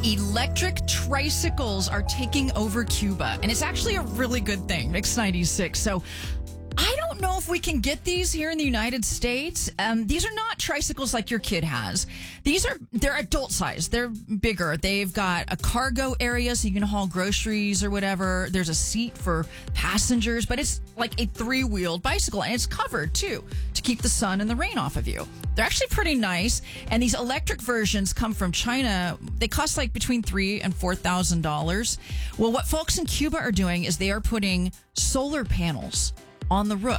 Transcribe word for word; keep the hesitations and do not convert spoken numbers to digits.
Electric tricycles are taking over Cuba, and it's actually a really good thing. Mix ninety-six. So I don't know if we can get these here in the United States. Um, these are not tricycles like your kid has. These are, they're adult size. They're bigger. They've got a cargo area so you can haul groceries or whatever. There's a seat for passengers, but it's like a three-wheeled bicycle, and it's covered too to keep the sun and the rain off of you. They're actually pretty nice. And these electric versions come from China. They cost like between three and four thousand dollars. Well, what folks in Cuba are doing is they are putting solar panels on the roof.